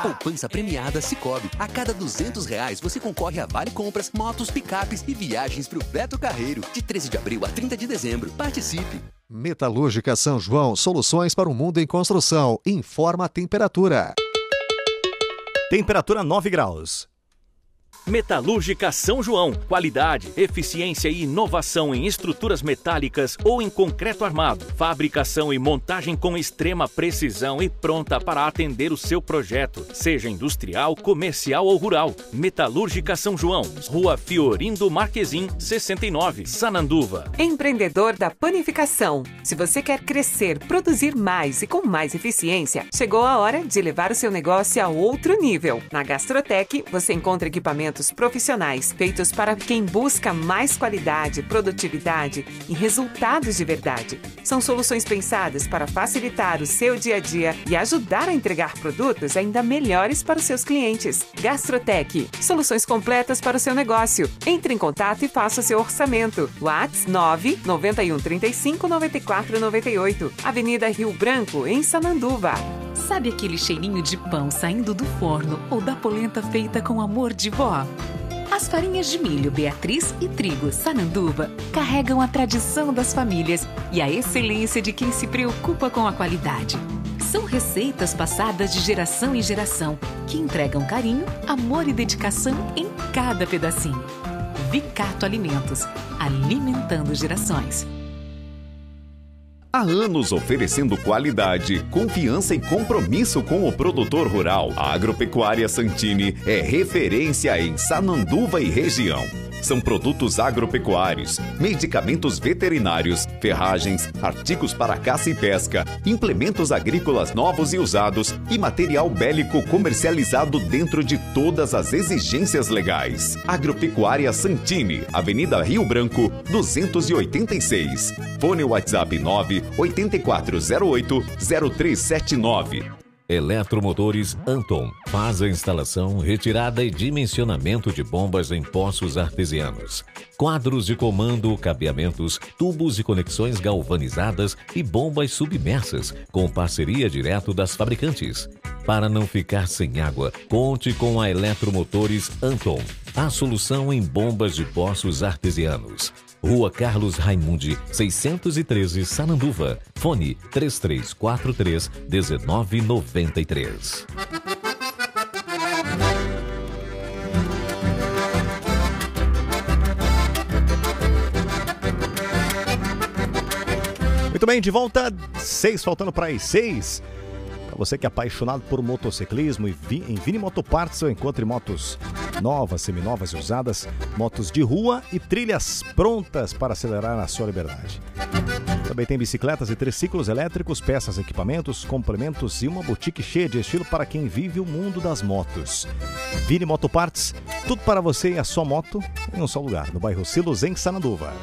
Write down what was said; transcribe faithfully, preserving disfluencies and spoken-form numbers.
Poupança premiada Sicoob. A cada duzentos reais você concorre a vale compras, motos, picapes e viagens para o Beto Carreiro. De treze de abril a trinta de dezembro. Participe! Metalúrgica São João, soluções para o mundo em construção. Informa a temperatura. Temperatura nove graus. Metalúrgica São João. Qualidade, eficiência e inovação em estruturas metálicas ou em concreto armado. Fabricação e montagem com extrema precisão e pronta para atender o seu projeto, seja industrial, comercial ou rural. Metalúrgica São João. Rua Fiorindo Marquezim, sessenta e nove, Sananduva. Empreendedor da panificação. Se você quer crescer, produzir mais e com mais eficiência, chegou a hora de levar o seu negócio a outro nível. Na Gastrotec, você encontra equipamentos profissionais feitos para quem busca mais qualidade, produtividade e resultados de verdade. São soluções pensadas para facilitar o seu dia a dia e ajudar a entregar produtos ainda melhores para os seus clientes. Gastrotec, soluções completas para o seu negócio. Entre em contato e faça o seu orçamento. WhatsApp nove nove um três cinco nove quatro nove oito, Avenida Rio Branco, em Sananduva. Sabe aquele cheirinho de pão saindo do forno ou da polenta feita com amor de vó? As farinhas de milho Beatriz e trigo Sananduva carregam a tradição das famílias e a excelência de quem se preocupa com a qualidade. São receitas passadas de geração em geração que entregam carinho, amor e dedicação em cada pedacinho. Vicato Alimentos, alimentando gerações. Há anos oferecendo qualidade, confiança e compromisso com o produtor rural. A Agropecuária Santini é referência em Sananduva e região. São produtos agropecuários, medicamentos veterinários, ferragens, artigos para caça e pesca, implementos agrícolas novos e usados e material bélico comercializado dentro de todas as exigências legais. Agropecuária Santini, Avenida Rio Branco, duzentos e oitenta e seis. Fone WhatsApp nove oito quatro zero oito zero três sete nove. Eletromotores Anton faz a instalação, retirada e dimensionamento de bombas em poços artesianos. Quadros de comando, cabeamentos, tubos e conexões galvanizadas e bombas submersas, com parceria direto das fabricantes. Para não ficar sem água, conte com a Eletromotores Anton, a solução em bombas de poços artesianos. Rua Carlos Raimundi, seiscentos e treze, Sananduva. Fone três três quatro três um nove nove três. Muito bem, de volta, seis faltando para as seis. Para você que é apaixonado por motociclismo, em Vini Motoparts eu encontro motos novas, seminovas e usadas, motos de rua e trilhas prontas para acelerar na sua liberdade. Também tem bicicletas e triciclos elétricos, peças, equipamentos, complementos e uma boutique cheia de estilo para quem vive o mundo das motos. Vini Motoparts, tudo para você e a sua moto em um só lugar, no bairro Silos, em Sananduva.